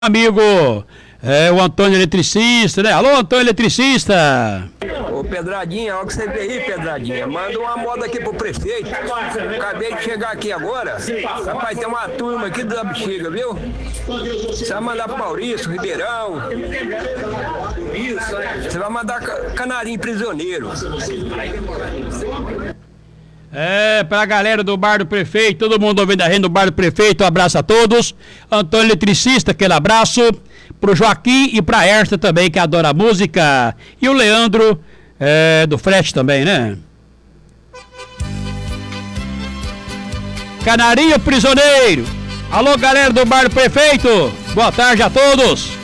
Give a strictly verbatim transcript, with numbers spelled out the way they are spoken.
Amigo, é o Antônio Eletricista, né? Alô, Antônio Eletricista! Ô Pedradinha, olha o que você vê aí, Pedradinha. Manda uma moda aqui pro prefeito. Acabei de chegar aqui agora. Rapaz, tem uma turma aqui da bexiga, viu? Você vai mandar pro Maurício, Ribeirão. Você vai mandar Canarinho Prisioneiro. É, pra galera do Bar do Prefeito, todo mundo ouvindo a rede do Bar do Prefeito, um abraço a todos. Antônio Eletricista, aquele abraço. Pro Joaquim e pra Ersta também, que adora a música. E o Leandro, é, do Frete também, né? Canarinho Prisioneiro. Alô, galera do Bar do Prefeito. Boa tarde a todos.